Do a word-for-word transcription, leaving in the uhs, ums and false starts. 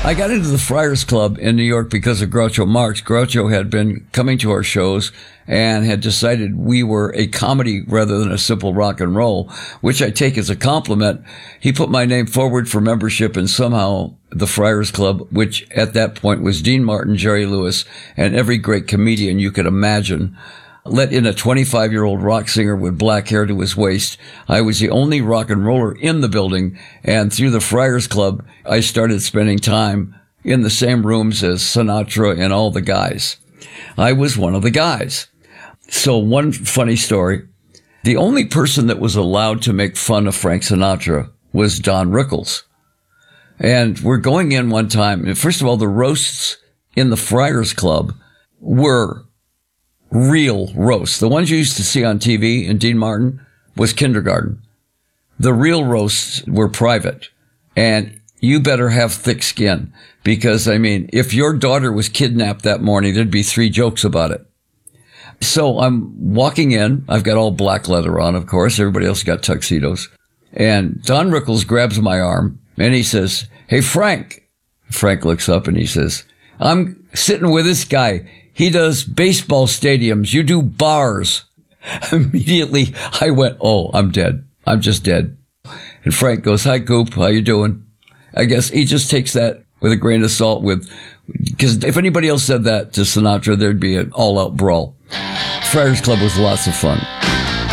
I got into the Friars Club in New York because of Groucho Marx. Groucho had been coming to our shows and had decided we were a comedy rather than a simple rock and roll, which I take as a compliment. He put my name forward for membership, and somehow the Friars Club, which at that point was Dean Martin, Jerry Lewis, and every great comedian you could imagine, let in a twenty-five-year-old rock singer with black hair to his waist. I was the only rock and roller in the building, and through the Friars Club, I started spending time in the same rooms as Sinatra and all the guys. I was one of the guys. So one funny story, the only person that was allowed to make fun of Frank Sinatra was Don Rickles. And we're going in one time, and first of all, the roasts in the Friars Club were real roasts. The ones you used to see on T V in Dean Martin was kindergarten. The real roasts were private. And you better have thick skin, because, I mean, if your daughter was kidnapped that morning, there'd be three jokes about it. So I'm walking in. I've got all black leather on, of course. Everybody else got tuxedos. And Don Rickles grabs my arm and he says, "Hey, Frank." Frank looks up and he says, "I'm sitting with this guy. He does baseball stadiums. You do bars." Immediately, I went, "Oh, I'm dead. I'm just dead." And Frank goes, "Hi, Coop. How you doing?" I guess he just takes that with a grain of salt, with, because if anybody else said that to Sinatra, there'd be an all-out brawl. Friars Club was lots of fun.